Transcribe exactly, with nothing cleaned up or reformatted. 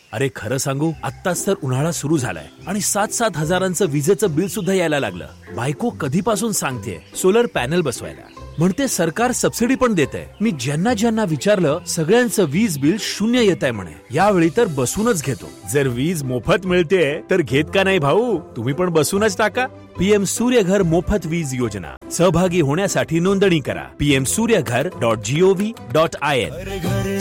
अरे खरं सांगू, आत्ताच तर उन्हाळा सुरू झालाय आणि सात सात हजारांचं विजेचं बिल सुद्धा यायला लागलं. बायको कधीपासून सांगतेय सोलर पॅनल बसवायला, म्हणते सरकार सबसिडी पण देतंय. मी ज्यांना ज्यांना विचारलं सगळ्यांचं वीज बिल शून्य येतंय म्हणे. यावेळी तर बसूनच घेतो. जर वीज मोफत मिळतेय तर घेत का नाही भाऊ? तुम्ही पण बसूनच टाका. पीएम सूर्यघर मोफत वीज योजना. सहभागी होण्यासाठी नोंदणी करा P M Surya Ghar dot G O V dot I N.